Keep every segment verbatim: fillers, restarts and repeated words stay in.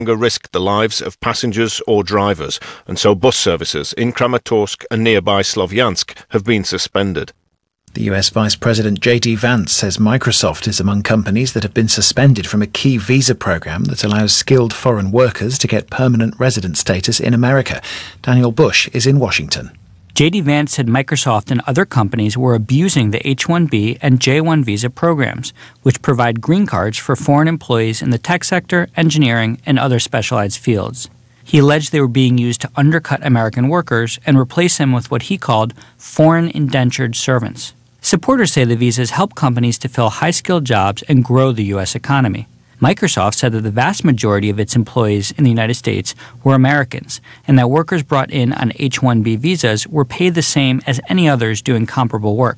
risk the lives of passengers or drivers, and so bus services in Kramatorsk and nearby Slovyansk have been suspended. The U S Vice President J D Vance says Microsoft is among companies that have been suspended from a key visa program that allows skilled foreign workers to get permanent resident status in America. Daniel Bush is in Washington. J D Vance said Microsoft and other companies were abusing the H one B and J one visa programs, which provide green cards for foreign employees in the tech sector, engineering, and other specialized fields. He alleged they were being used to undercut American workers and replace them with what he called foreign indentured servants. Supporters say the visas help companies to fill high-skilled jobs and grow the U S economy. Microsoft said that the vast majority of its employees in the United States were Americans, and that workers brought in on H one B visas were paid the same as any others doing comparable work.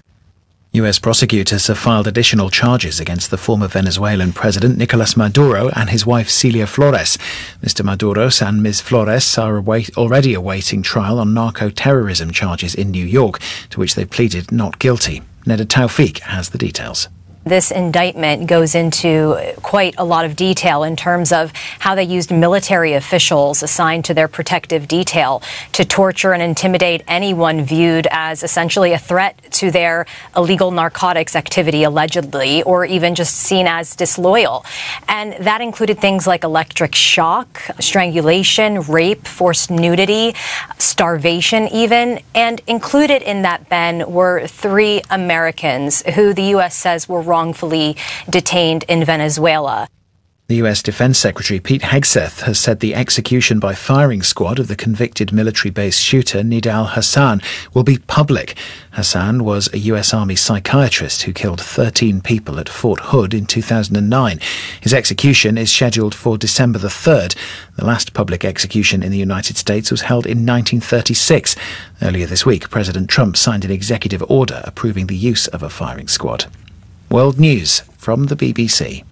U S prosecutors have filed additional charges against the former Venezuelan president Nicolas Maduro and his wife Celia Flores. Mister Maduros and Miz Flores are await- already awaiting trial on narco-terrorism charges in New York, to which they pleaded not guilty. Neda Taufik has the details. This indictment goes into quite a lot of detail in terms of how they used military officials assigned to their protective detail to torture and intimidate anyone viewed as essentially a threat to their illegal narcotics activity, allegedly, or even just seen as disloyal. And that included things like electric shock, strangulation, rape, forced nudity, starvation even. And included in that, Ben, were three Americans who the U S says were wrongfully detained in Venezuela. The U S Defense Secretary Pete Hegseth has said the execution by firing squad of the convicted military-based shooter Nidal Hassan will be public. Hassan was a U S Army psychiatrist who killed thirteen people at Fort Hood in two thousand nine. His execution is scheduled for December the third. The last public execution in the United States was held in nineteen thirty-six. Earlier this week, President Trump signed an executive order approving the use of a firing squad. World News from the B B C.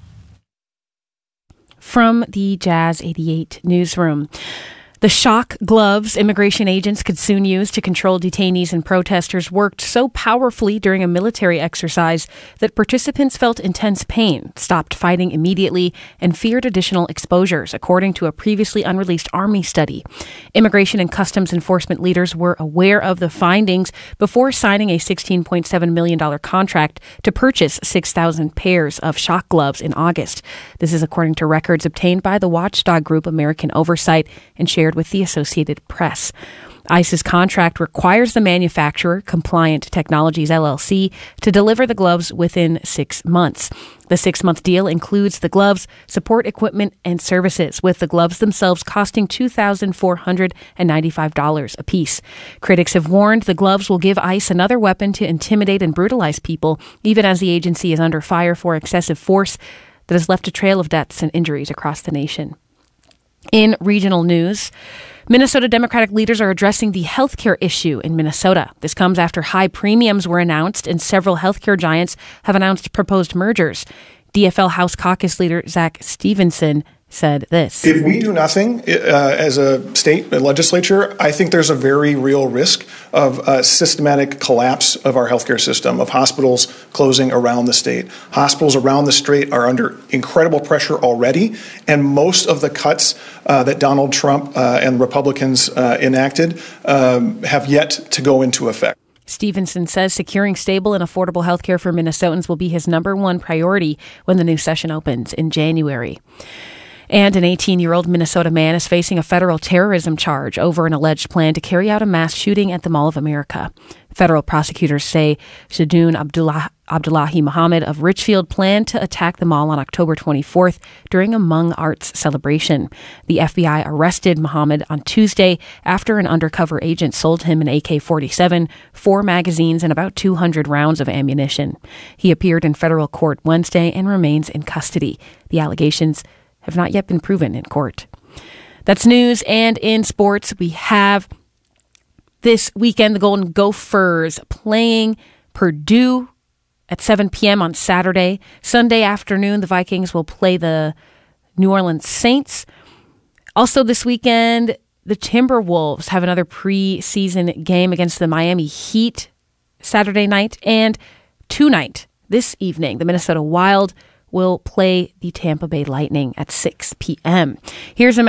From the Jazz eighty-eight newsroom. The shock gloves immigration agents could soon use to control detainees and protesters worked so powerfully during a military exercise that participants felt intense pain, stopped fighting immediately, and feared additional exposures, according to a previously unreleased Army study. Immigration and Customs Enforcement leaders were aware of the findings before signing a sixteen point seven million dollars contract to purchase six thousand pairs of shock gloves in August. This is according to records obtained by the watchdog group American Oversight and shared with the Associated Press. ICE's contract requires the manufacturer, Compliant Technologies L L C, to deliver the gloves within six months. The six-month deal includes the gloves, support equipment, and services, with the gloves themselves costing two thousand four hundred ninety-five dollars apiece. Critics have warned the gloves will give ICE another weapon to intimidate and brutalize people, even as the agency is under fire for excessive force that has left a trail of deaths and injuries across the nation. In regional news, Minnesota Democratic leaders are addressing the healthcare issue in Minnesota. This comes after high premiums were announced and several healthcare giants have announced proposed mergers. D F L House Caucus leader Zach Stevenson said this. If we do nothing uh, as a state legislature, I think there's a very real risk of a systematic collapse of our healthcare system, of hospitals closing around the state. Hospitals around the state are under incredible pressure already, and most of the cuts uh, that Donald Trump uh, and Republicans uh, enacted um, have yet to go into effect. Stevenson says securing stable and affordable health care for Minnesotans will be his number one priority when the new session opens in January. And an eighteen-year-old Minnesota man is facing a federal terrorism charge over an alleged plan to carry out a mass shooting at the Mall of America. Federal prosecutors say Shadoon Abdullah, Abdullahi Muhammad of Richfield planned to attack the mall on October twenty-fourth during a Hmong Arts celebration. The F B I arrested Muhammad on Tuesday after an undercover agent sold him an A K forty-seven, four magazines, and about two hundred rounds of ammunition. He appeared in federal court Wednesday and remains in custody. The allegations have not yet been proven in court. That's news. And in sports, we have this weekend the Golden Gophers playing Purdue at seven p.m. on Saturday. Sunday afternoon, the Vikings will play the New Orleans Saints. Also this weekend, the Timberwolves have another preseason game against the Miami Heat Saturday night. And tonight, this evening, the Minnesota Wild will play the Tampa Bay Lightning at six p.m. Here's a